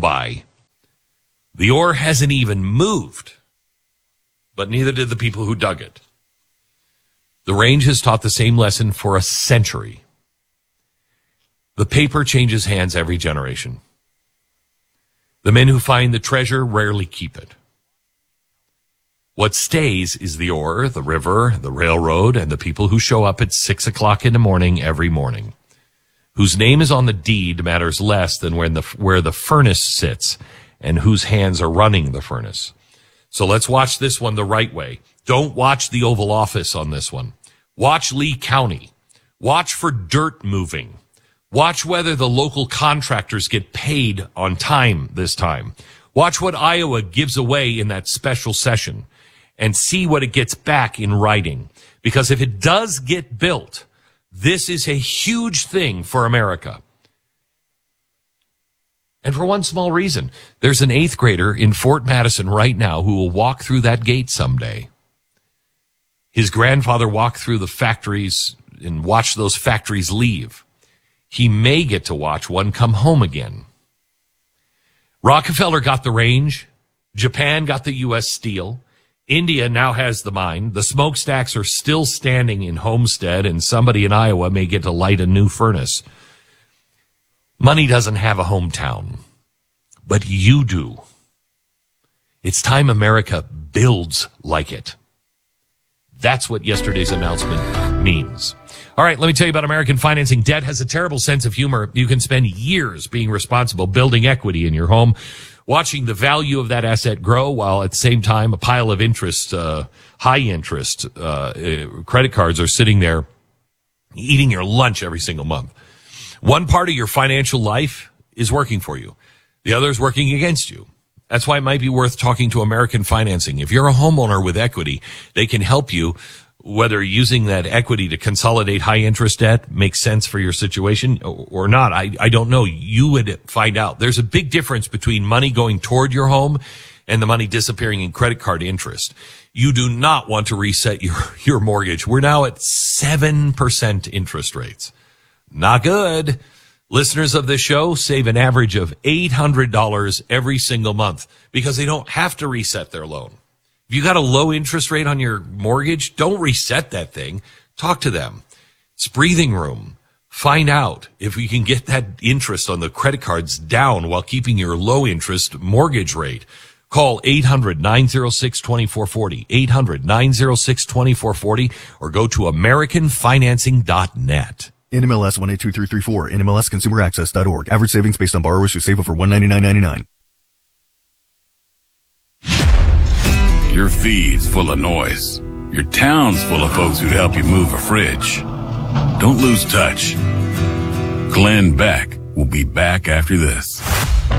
by. The ore hasn't even moved, but neither did the people who dug it. The range has taught the same lesson for a century. The paper changes hands every generation. The men who find the treasure rarely keep it. What stays is the ore, the river, the railroad, and the people who show up at 6 o'clock in the morning every morning. Whose name is on the deed matters less than where the furnace sits and whose hands are running the furnace. So let's watch this one the right way. Don't watch the Oval Office on this one. Watch Lee County. Watch for dirt moving. Watch whether the local contractors get paid on time this time. Watch what Iowa gives away in that special session and see what it gets back in writing. Because if it does get built, this is a huge thing for America. And for one small reason, there's an 8th grader in Fort Madison right now who will walk through that gate someday. His grandfather walked through the factories and watched those factories leave. He may get to watch one come home again. Rockefeller got the range. Japan got the U.S. Steel. India now has the mine. The smokestacks are still standing in Homestead, and somebody in Iowa may get to light a new furnace. Money doesn't have a hometown, but you do. It's time America builds like it. That's what yesterday's announcement means. All right, let me tell you about American Financing. Debt has a terrible sense of humor. You can spend years being responsible, building equity in your home, watching the value of that asset grow, while at the same time a pile of interest, high interest credit cards are sitting there eating your lunch every single month. One part of your financial life is working for you. The other is working against you. That's why it might be worth talking to American Financing. If you're a homeowner with equity, they can help you, whether using that equity to consolidate high interest debt makes sense for your situation or not. I don't know. You would find out. There's a big difference between money going toward your home and the money disappearing in credit card interest. You do not want to reset your mortgage. We're now at 7% interest rates. Not good. Listeners of this show save an average of $800 every single month because they don't have to reset their loan. If you got a low interest rate on your mortgage, don't reset that thing. Talk to them. It's breathing room. Find out if you can get that interest on the credit cards down while keeping your low interest mortgage rate. Call 800-906-2440, 800-906-2440, or go to AmericanFinancing.net. NMLS 182334, NMLSConsumerAccess.org. Average savings based on borrowers who save over $199.99. Your feed's full of noise. Your town's full of folks who'd help you move a fridge. Don't lose touch. Glenn Beck will be back after this.